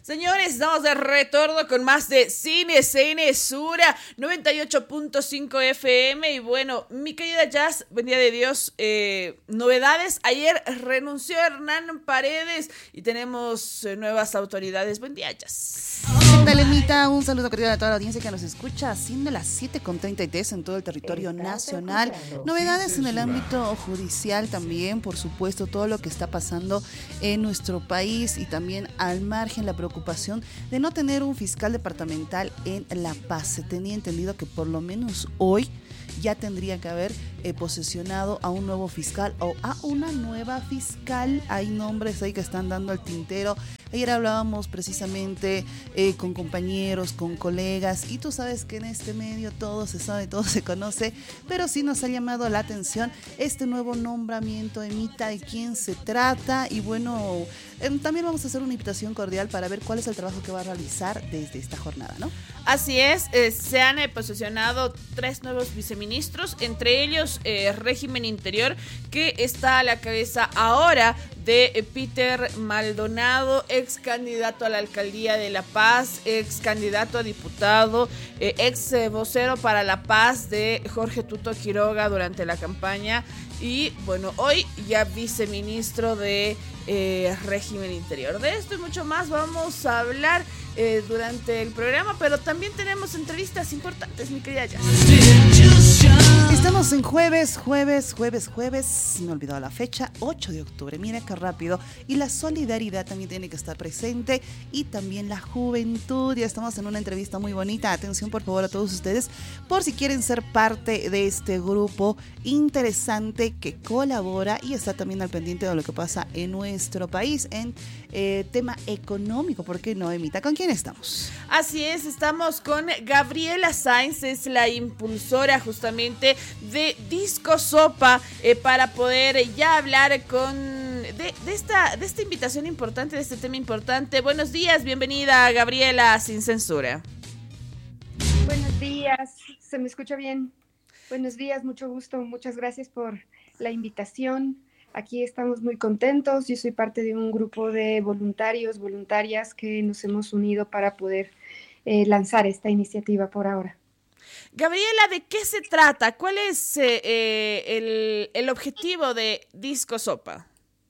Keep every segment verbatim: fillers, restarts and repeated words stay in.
Señores, estamos de retorno con más de Cine Censura noventa y ocho punto cinco F M. Y bueno, mi querida Jazz, buen día de Dios. Eh, novedades. Ayer renunció Hernán Paredes y tenemos eh, nuevas autoridades. Buen día, Jazz. ¿Qué tal, Emita? Un saludo cordial a toda la audiencia que nos escucha, siendo las siete con treinta y tres en todo el territorio nacional. Novedades en el ámbito judicial también, por supuesto, todo lo que está pasando en nuestro país y también al margen la preocupación de no tener un fiscal departamental en La Paz. Se tenía entendido que por lo menos hoy ya tendría que haber eh, posesionado a un nuevo fiscal o a una nueva fiscal. Hay nombres ahí que están dando al tintero. Ayer hablábamos precisamente eh, con compañeros, con colegas, y tú sabes que en este medio todo se sabe, todo se conoce, pero sí nos ha llamado la atención este nuevo nombramiento, Emita, de quién se trata. Y bueno, eh, también vamos a hacer una invitación cordial para ver cuál es el trabajo que va a realizar desde esta jornada, ¿no? Así es, eh, se han eh, posicionado tres nuevos viceministros, entre ellos eh, régimen interior, que está a la cabeza ahora de eh, Peter Maldonado, ex candidato a la alcaldía de La Paz, ex candidato a diputado, eh, ex eh, vocero para La Paz de Jorge Tuto Quiroga durante la campaña. Y bueno, hoy ya viceministro de eh, régimen interior. De esto y mucho más vamos a hablar eh, durante el programa, pero también tenemos entrevistas importantes, mi querida Jazz. Estamos en jueves, jueves, jueves, jueves, me he olvidado la fecha, ocho de octubre, mira qué rápido. Y la solidaridad también tiene que estar presente, y también la juventud. Ya estamos en una entrevista muy bonita. Atención, por favor, a todos ustedes, por si quieren ser parte de este grupo interesante que colabora y está también al pendiente de lo que pasa en nuestro país en eh, tema económico. ¿Por qué no, Emita? ¿Con quién estamos? Así es, estamos con Gabriela Sáenz, es la impulsora justamente de Disco Sopa, eh, para poder eh, ya hablar con de, de, esta, de esta invitación importante, de este tema importante. Buenos días, bienvenida Gabriela Sin Censura. Buenos días, ¿se me escucha bien? Buenos días, mucho gusto, muchas gracias por la invitación. Aquí estamos muy contentos. Yo soy parte de un grupo de voluntarios, voluntarias que nos hemos unido para poder eh, lanzar esta iniciativa por ahora. Gabriela, ¿de qué se trata? ¿Cuál es eh, eh, el, el objetivo de Disco Sopa?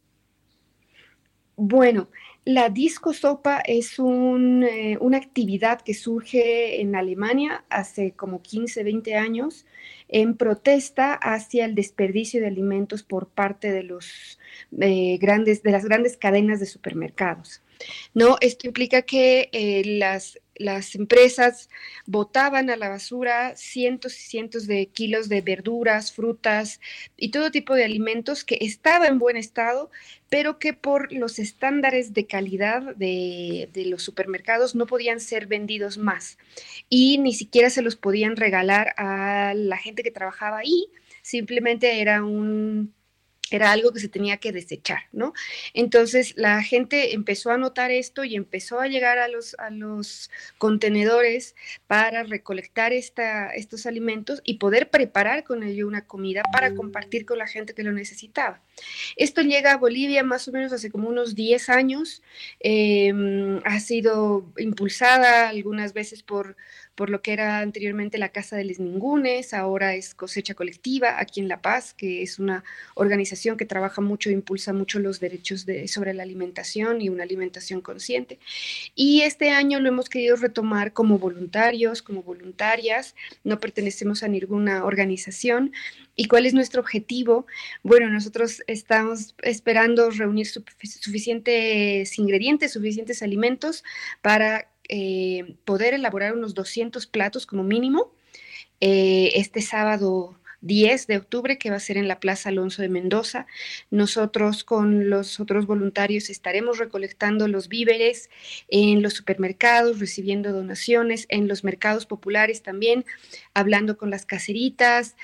Bueno, la Disco Sopa es un, eh, una actividad que surge en Alemania hace como quince, veinte años en protesta hacia el desperdicio de alimentos por parte de, los, eh, grandes, de las grandes cadenas de supermercados. ¿No? Esto implica que eh, las, las empresas botaban a la basura cientos y cientos de kilos de verduras, frutas y todo tipo de alimentos que estaban en buen estado, pero que por los estándares de calidad de, de los supermercados no podían ser vendidos más y ni siquiera se los podían regalar a la gente que trabajaba ahí. Simplemente era un... era algo que se tenía que desechar, ¿no? Entonces la gente empezó a notar esto y empezó a llegar a los, a los contenedores para recolectar esta, estos alimentos y poder preparar con ello una comida para compartir con la gente que lo necesitaba. Esto llega a Bolivia más o menos hace como unos diez años, eh, ha sido impulsada algunas veces por, por lo que era anteriormente la Casa de les Ningunes, ahora es Cosecha Colectiva aquí en La Paz, que es una organización que trabaja mucho e impulsa mucho los derechos de, sobre la alimentación y una alimentación consciente. Y este año lo hemos querido retomar como voluntarios, como voluntarias, no pertenecemos a ninguna organización. ¿Y cuál es nuestro objetivo? Bueno, nosotros estamos esperando reunir suficientes ingredientes, suficientes alimentos para eh, poder elaborar unos doscientos platos como mínimo eh, este sábado diez de octubre, que va a ser en la Plaza Alonso de Mendoza. Nosotros con los otros voluntarios estaremos recolectando los víveres en los supermercados, recibiendo donaciones, en los mercados populares también, hablando con las caseritas.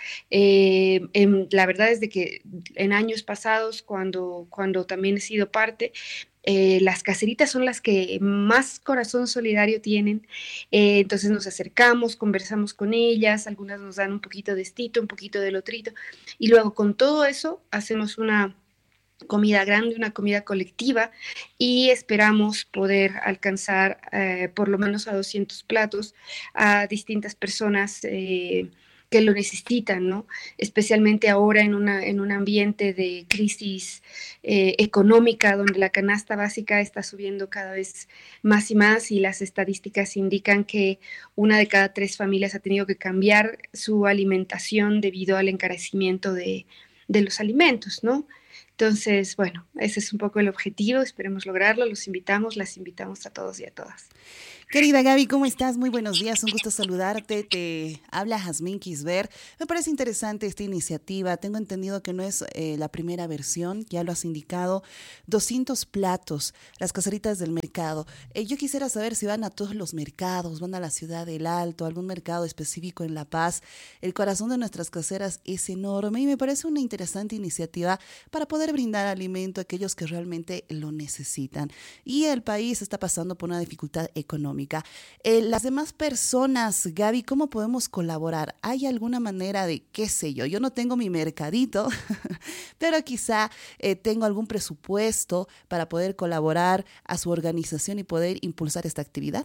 Eh, en, la verdad es de que en años pasados, cuando, cuando también he sido parte, Eh, las caseritas son las que más corazón solidario tienen, eh, entonces nos acercamos, conversamos con ellas, algunas nos dan un poquito de estito, un poquito del otrito, y luego con todo eso hacemos una comida grande, una comida colectiva, y esperamos poder alcanzar eh, por lo menos a doscientos platos a distintas personas eh, que lo necesitan, ¿no? Especialmente ahora en, una, en un ambiente de crisis eh, económica, donde la canasta básica está subiendo cada vez más y más, y las estadísticas indican que una de cada tres familias ha tenido que cambiar su alimentación debido al encarecimiento de, de los alimentos, ¿no? Entonces, bueno, ese es un poco el objetivo, esperemos lograrlo, los invitamos, las invitamos a todos y a todas. Querida Gaby, ¿cómo estás? Muy buenos días, un gusto saludarte. Te habla Jazmín Kisber. Me parece interesante esta iniciativa. Tengo entendido que no es eh, la primera versión, ya lo has indicado. doscientos platos, las caseritas del mercado. Eh, yo quisiera saber si van a todos los mercados, van a la Ciudad del Alto, algún mercado específico en La Paz. El corazón de nuestras caseras es enorme y me parece una interesante iniciativa para poder brindar alimento a aquellos que realmente lo necesitan. Y el país está pasando por una dificultad económica. Eh, las demás personas, Gaby, ¿cómo podemos colaborar? ¿Hay alguna manera de, qué sé yo, yo no tengo mi mercadito, pero quizá eh, tengo algún presupuesto para poder colaborar a su organización y poder impulsar esta actividad?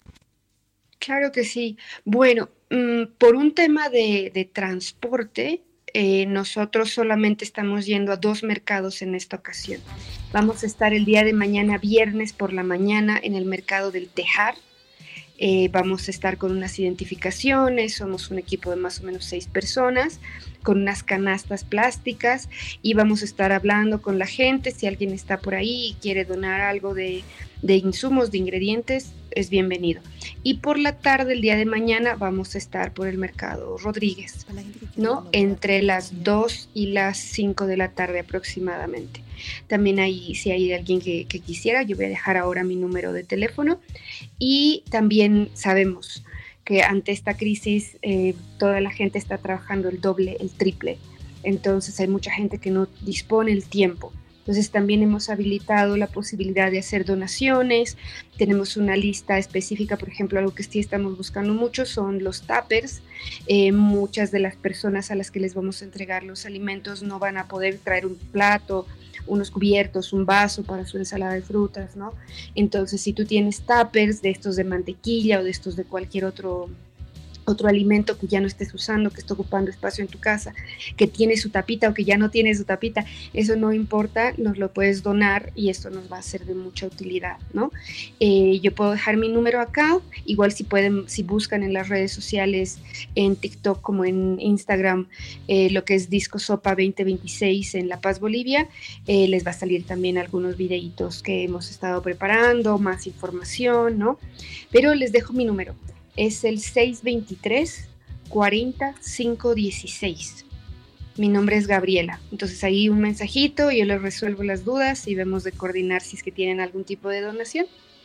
Claro que sí. Bueno, mmm, por un tema de, de transporte, eh, nosotros solamente estamos yendo a dos mercados en esta ocasión. Vamos a estar el día de mañana, viernes por la mañana, en el mercado del Tejar. Eh, vamos a estar con unas identificaciones, somos un equipo de más o menos seis personas, con unas canastas plásticas, y vamos a estar hablando con la gente. Si alguien está por ahí y quiere donar algo de, de insumos, de ingredientes, es bienvenido. Y por la tarde, el día de mañana, vamos a estar por el mercado Rodríguez, ¿no? Entre las dos y las cinco de la tarde aproximadamente. También hay, si hay alguien que, que quisiera, yo voy a dejar ahora mi número de teléfono. Y también sabemos que ante esta crisis eh, toda la gente está trabajando el doble, el triple. Entonces hay mucha gente que no dispone el tiempo. Entonces también hemos habilitado la posibilidad de hacer donaciones. Tenemos una lista específica, por ejemplo, algo que sí estamos buscando mucho son los tuppers. Eh, muchas de las personas a las que les vamos a entregar los alimentos no van a poder traer un plato, unos cubiertos, un vaso para su ensalada de frutas, ¿no? Entonces, si tú tienes tuppers de estos de mantequilla o de estos de cualquier otro otro alimento que ya no estés usando, que está ocupando espacio en tu casa, que tiene su tapita o que ya no tiene su tapita, eso no importa, nos lo puedes donar y esto nos va a ser de mucha utilidad, ¿no? Eh, yo puedo dejar mi número acá, igual si pueden, si buscan en las redes sociales, en TikTok como en Instagram, eh, lo que es Disco Sopa veinte veintiséis en La Paz, Bolivia, eh, les va a salir también algunos videitos que hemos estado preparando, más información, ¿no? Pero les dejo mi número. Es el seis veintitrés, cuarenta, cinco dieciséis. Mi nombre es Gabriela. Entonces ahí un mensajito, yo les resuelvo las dudas y vemos de coordinar si es que tienen algún tipo de donación.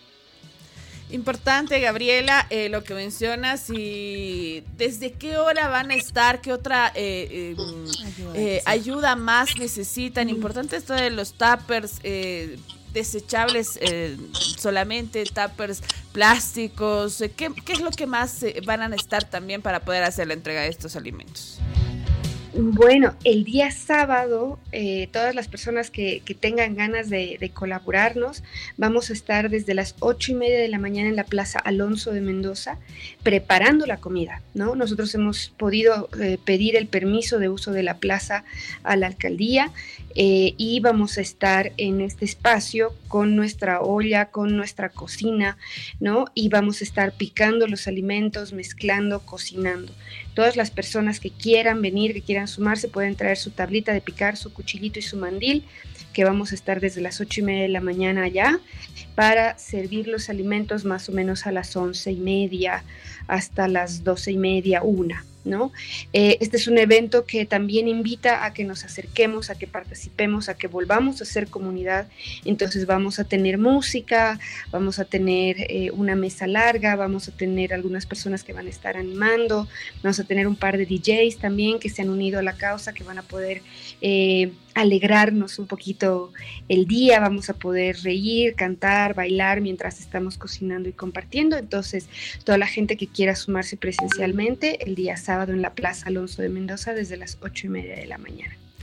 Importante, Gabriela, eh, lo que mencionas, y desde qué hora van a estar, qué otra eh, eh, ayuda, eh, ayuda más necesitan. Importante esto de los tuppers eh, desechables, eh, solamente tuppers plásticos. ¿Qué, qué es lo que más eh, van a necesitar también para poder hacer la entrega de estos alimentos? Bueno, el día sábado, eh, todas las personas que, que tengan ganas de, de colaborarnos, vamos a estar desde las ocho y media de la mañana en la Plaza Alonso de Mendoza preparando la comida, ¿no? Nosotros hemos podido eh, pedir el permiso de uso de la plaza a la alcaldía eh, y vamos a estar en este espacio con nuestra olla, con nuestra cocina, ¿no? Y vamos a estar picando los alimentos, mezclando, cocinando. Todas las personas que quieran venir, que quieran sumarse, pueden traer su tablita de picar, su cuchillito y su mandil, que vamos a estar desde las ocho y media de la mañana allá para servir los alimentos más o menos a las once y media hasta las doce y media, una, ¿no? Eh, este es un evento que también invita a que nos acerquemos, a que participemos, a que volvamos a ser comunidad. Entonces vamos a tener música, vamos a tener eh, una mesa larga, vamos a tener algunas personas que van a estar animando, vamos a tener un par de D Js también que se han unido a la causa, que van a poder eh, alegrarnos un poquito el día, vamos a poder reír, cantar, bailar mientras estamos cocinando y compartiendo. Entonces, toda la gente que quiera sumarse presencialmente el día sábado en la Plaza Alonso de Mendoza desde las ocho y media de la mañana.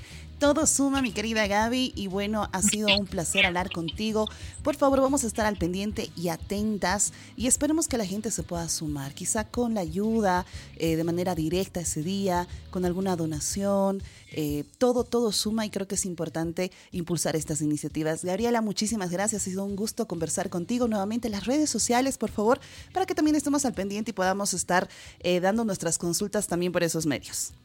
todo suma, mi querida Gaby, y bueno, ha sido un placer hablar contigo. Por favor, vamos a estar al pendiente y atentas y esperemos que la gente se pueda sumar, quizá con la ayuda eh, de manera directa ese día, con alguna donación, eh, todo, todo suma y creo que es importante impulsar estas iniciativas. Gabriela, muchísimas gracias, ha sido un gusto conversar contigo. Nuevamente las redes sociales, por favor, para que también estemos al pendiente y podamos estar eh, dando nuestras consultas también por esos medios.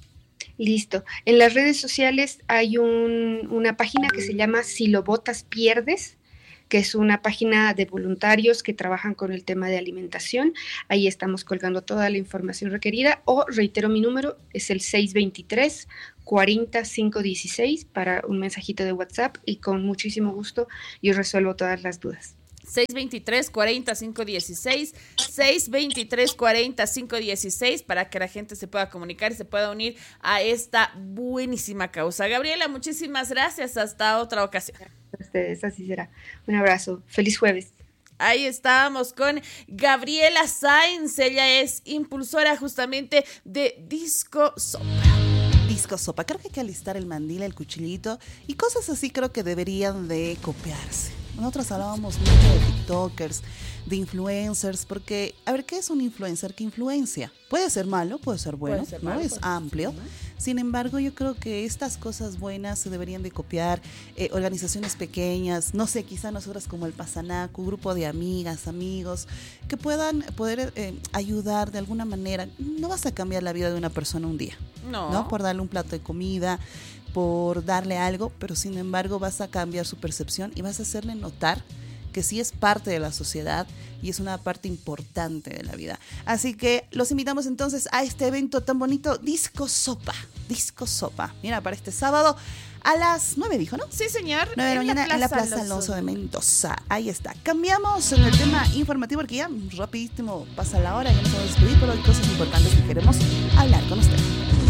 Listo. En las redes sociales hay un, una página que se llama Si lo botas pierdes, que es una página de voluntarios que trabajan con el tema de alimentación. Ahí estamos colgando toda la información requerida. O, reitero mi número, es el seis veintitrés, cuarenta, cinco dieciséis para un mensajito de WhatsApp y con muchísimo gusto yo resuelvo todas las dudas. seis veintitrés, cuarenta, cinco dieciséis, seis veintitrés, cuarenta, cinco dieciséis para que la gente se pueda comunicar y se pueda unir a esta buenísima causa. Gabriela, muchísimas gracias. Hasta otra ocasión. A ustedes, así será. Un abrazo. Feliz jueves. Ahí estábamos con Gabriela Sáenz. Ella es impulsora justamente de Disco Sopa. Disco Sopa. Creo que hay que alistar el mandil, el cuchillito y cosas así creo que deberían de copiarse. Nosotros hablábamos mucho de TikTokers, de influencers, porque, a ver, ¿qué es un influencer? ¿Qué influencia? Puede ser malo, puede ser bueno, puede ser ¿no? Malo, es amplio. Sin embargo, yo creo que estas cosas buenas se deberían de copiar, eh, organizaciones pequeñas, no sé, quizá nosotras como el Pasanacu, grupo de amigas, amigos, que puedan poder eh, ayudar de alguna manera. No vas a cambiar la vida de una persona un día, no, ¿no? Por darle un plato de comida, por darle algo, pero sin embargo vas a cambiar su percepción y vas a hacerle notar que sí es parte de la sociedad y es una parte importante de la vida. Así que los invitamos entonces a este evento tan bonito, Disco Sopa. Disco Sopa. Mira, para este sábado a las nueve, dijo, ¿no? Sí, señor. nueve de la mañana en la Plaza Alonso de Mendoza. Ahí está. Cambiamos en el tema informativo porque ya rapidísimo pasa la hora, ya nos vamos a despedir, pero hay cosas importantes que queremos hablar con usted.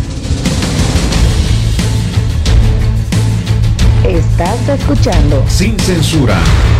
Estás escuchando Sin Censura.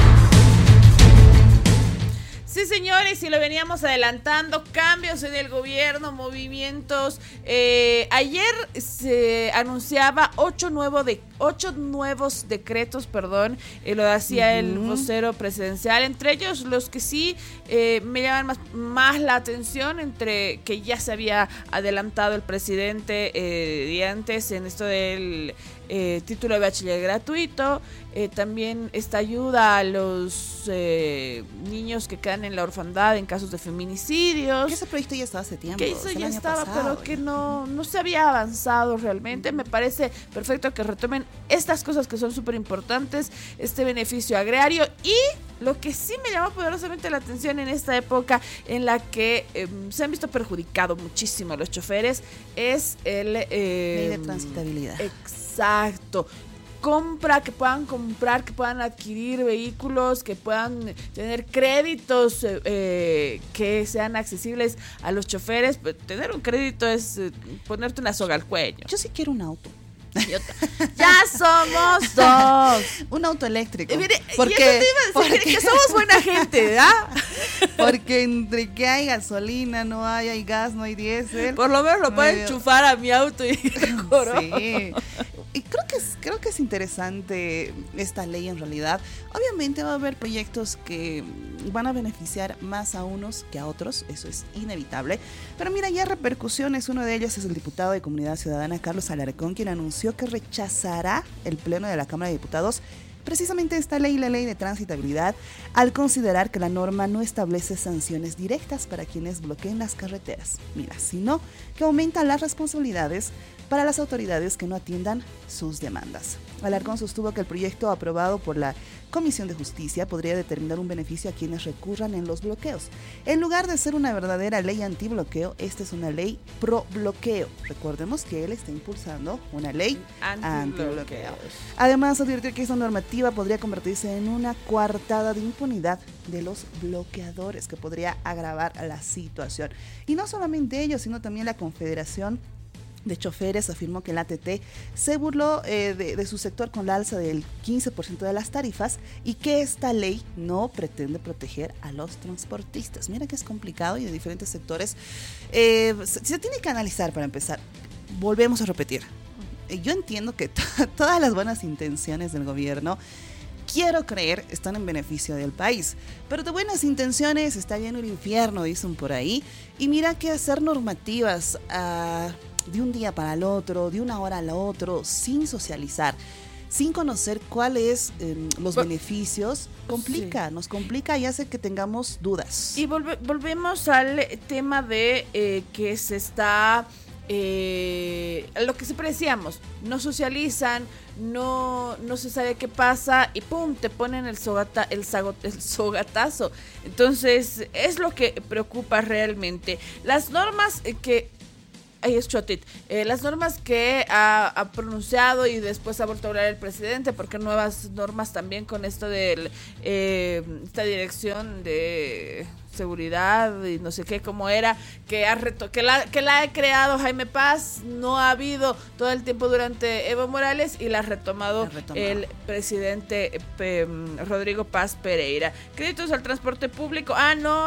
Sí, señores, y lo veníamos adelantando, cambios en el gobierno, movimientos. Eh, ayer se anunciaba ocho, nuevo de, ocho nuevos decretos, perdón, eh, lo hacía uh-huh. el vocero presidencial, entre ellos los que sí eh, me llaman más, más la atención, entre que ya se había adelantado el presidente eh, de antes en esto del eh, título de bachiller gratuito. Eh, también esta ayuda a los eh, niños que quedan en la orfandad en casos de feminicidios. Que ese proyecto ya estaba hace tiempo. Que eso ya estaba, pasado, pero que no, no se había avanzado realmente. Me parece perfecto que retomen estas cosas que son súper importantes, este beneficio agrario. Y lo que sí me llamó poderosamente la atención en esta época en la que eh, se han visto perjudicados muchísimo los choferes es el... Eh, ley de transitabilidad. Exacto. Compra, que puedan comprar, que puedan adquirir vehículos, que puedan tener créditos eh, que sean accesibles a los choferes. Tener un crédito es eh, ponerte una soga al cuello. Yo sí quiero un auto. Ya somos dos. Un auto eléctrico. Eh, mire, porque, y eso te iba a decir, porque, que somos buena gente, ¿verdad? Porque entre que hay gasolina, no hay, hay gas, no hay diésel. Por lo menos lo pueden enchufar a mi auto y mejoró. Sí. Y creo que es, creo que es interesante esta ley en realidad. Obviamente va a haber proyectos que van a beneficiar más a unos que a otros, eso es inevitable. Pero mira, ya repercusiones, uno de ellos es el diputado de Comunidad Ciudadana, Carlos Alarcón, quien anunció que rechazará el pleno de la Cámara de Diputados precisamente esta ley, la ley de transitabilidad, al considerar que la norma no establece sanciones directas para quienes bloqueen las carreteras. Mira, sino que aumenta las responsabilidades para las autoridades que no atiendan sus demandas. Alarcón sostuvo que el proyecto aprobado por la Comisión de Justicia podría determinar un beneficio a quienes recurran en los bloqueos. En lugar de ser una verdadera ley antibloqueo, esta es una ley pro bloqueo. Recordemos que él está impulsando una ley antibloqueo. Además, advirtió que esta normativa podría convertirse en una coartada de impunidad de los bloqueadores, que podría agravar la situación. Y no solamente ellos, sino también la Confederación de Choferes afirmó que la A T T se burló eh, de, de su sector con la alza del quince por ciento de las tarifas y que esta ley no pretende proteger a los transportistas. Mira que es complicado y de diferentes sectores eh, se, se tiene que analizar para empezar. Volvemos a repetir. eh, yo entiendo que to- todas las buenas intenciones del gobierno, quiero creer, están en beneficio del país. Pero de buenas intenciones está lleno el infierno, dicen por ahí. Y mira que hacer normativas uh, de un día para el otro, de una hora al otro, sin socializar, sin conocer cuáles eh, los Bo- beneficios, complica, sí. nos complica y hace que tengamos dudas. Y volve- volvemos al tema de eh, que se está... Eh, lo que siempre decíamos, no socializan, no, no se sabe qué pasa y pum, te ponen el, sogata, el, sago, el sogatazo. Entonces es lo que preocupa realmente. Las normas que Ahí es Chotit. Eh, las normas que ha, ha pronunciado y después ha vuelto a hablar el presidente, porque nuevas normas también con esto de eh, esta dirección de seguridad y no sé qué, cómo era, que ha reto que la que la ha creado Jaime Paz, no ha habido todo el tiempo durante Evo Morales y la ha retomado, retomado. el presidente eh, Rodrigo Paz Pereira. Créditos al transporte público. Ah, no.